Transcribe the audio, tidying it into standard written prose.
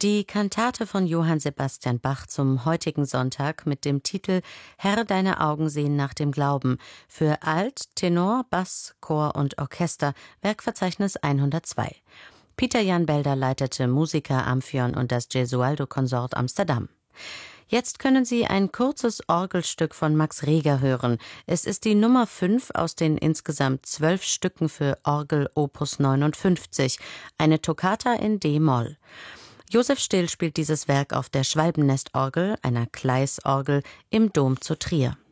Die Kantate von Johann Sebastian Bach zum heutigen Sonntag mit dem Titel »Herr, deine Augen sehen nach dem Glauben« für Alt-, Tenor-, Bass-, Chor und Orchester, Werkverzeichnis 102. Peter Jan Belder leitete Musiker Amphion und das Gesualdo-Konsort Amsterdam. Jetzt können Sie ein kurzes Orgelstück von Max Reger hören. Es ist die Nummer 5 aus den insgesamt 12 Stücken für Orgel Opus 59, eine Toccata in d-Moll. Josef Still spielt dieses Werk auf der Schwalbennestorgel, einer Kleis-Orgel, im Dom zu Trier.